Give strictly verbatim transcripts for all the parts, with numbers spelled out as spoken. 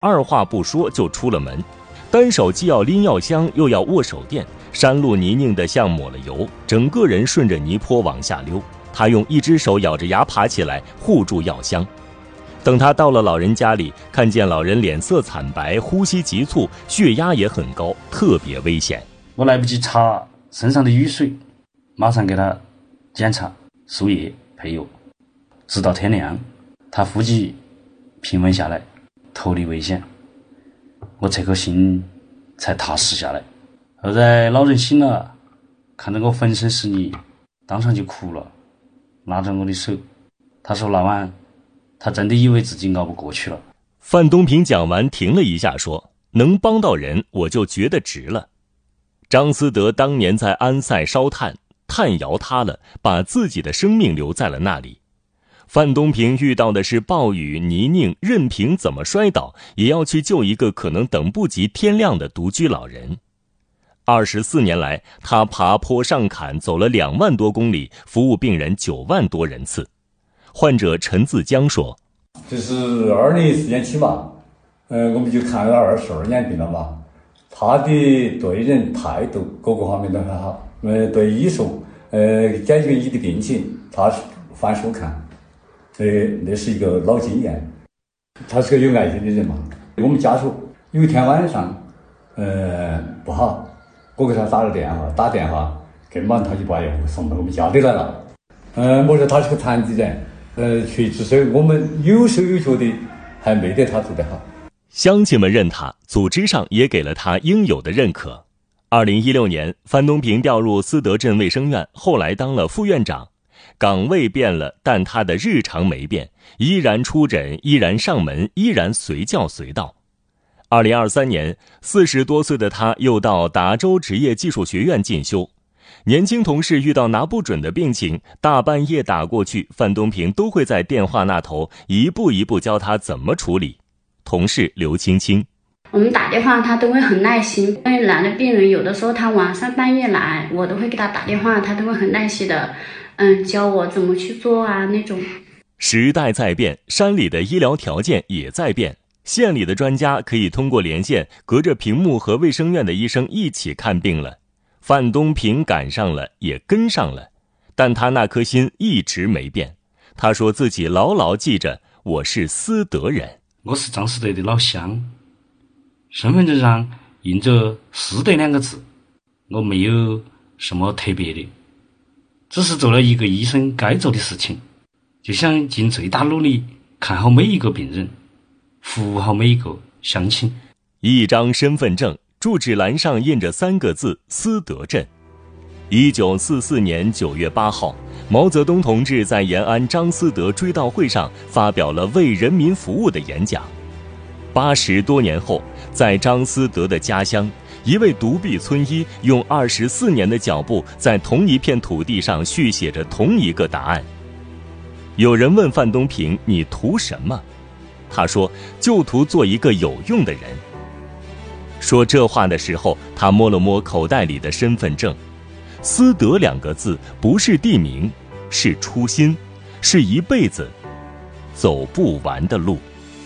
二话不说就出了门，单手既要拎药箱又要握手电，山路泥泞的像抹了油，整个人顺着泥坡往下溜。他用一只手咬着牙爬起来护住药箱。等他到了老人家里，看见老人脸色惨白，呼吸急促，血压也很高，特别危险。 我来不及查身上的雨水，马上给他检查输液配药，直到天亮，他呼吸平稳下来，脱离危险，我这颗心才踏实下来。后来老人醒了，看到我浑身是泥，当场就哭了，拉着我的手，他说那晚他真的以为自己熬不过去了。 范东平讲完停了一下说，能帮到人我就觉得值了。张思德当年在安塞烧炭，炭窑塌了，把自己的生命留在了那里。范东平遇到的是暴雨泥泞，任凭怎么摔倒也要去救一个可能等不及天亮的独居老人。二十四年来，他爬坡上坎走了两万多公里，服务病人九万多人次。患者陈自江说， 这是二零一四年起嘛，呃，我们就看了二十二年病了嘛，他的对人态度各个方面都很好，呃，对医术，呃，解决你的病情，他是反复看，呃，那是一个老经验，他是个有爱心的人嘛。我们家属有一天晚上，呃，不好，我给他打了电话，打电话根本他就把药送到我们家里来了。呃，我说他是个残疾人，呃，确实是我们有手有脚的，还没得他做得好。 乡亲们认他，组织上也给了他应有的认可。二零一六年，范东平调入思德镇卫生院，后来当了副院长。岗位变了，但他的日常没变，依然出诊，依然上门，依然随叫随到。二零二三年，四十多岁的他又到达州职业技术学院进修。年轻同事遇到拿不准的病情，大半夜打过去，范东平都会在电话那头一步一步教他怎么处理。同事刘青青， 我们打电话他都会很耐心，因为来的病人有的时候他晚上半夜来，我都会给他打电话，他都会很耐心的嗯，教我怎么去做啊那种。 时代在变，山里的医疗条件也在变，县里的专家可以通过连线，隔着屏幕和卫生院的医生一起看病了。范东平赶上了，也跟上了，但他那颗心一直没变。他说自己牢牢记着，我是思德人。 我是张思德的老乡，身份证上印着思德两个字，我没有什么特别的，只是做了一个医生该做的事情，就想尽最大努力看好每一个病人，服务好每一个乡亲。 一张身份证，住址栏上印着三个字思德镇。一九四四年九月八号，毛泽东同志在延安张思德追悼会上发表了为人民服务的演讲。八十多年后，在张思德的家乡，一位独臂村医用二十四年的脚步，在同一片土地上续写着同一个答案。有人问范东平，你图什么？他说，就图做一个有用的人。说这话的时候，他摸了摸口袋里的身份证。思德两个字不是地名，是初心，是一辈子走不完的路。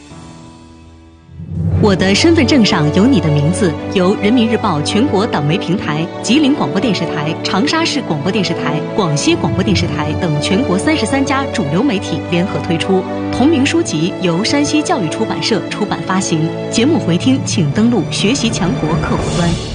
我的身份证上有你的名字，由人民日报全国党媒平台、吉林广播电视台、长沙市广播电视台、广西广播电视台等全国三十三家主流媒体联合推出。同名书籍由山西教育出版社出版发行。节目回听请登录学习强国客户端。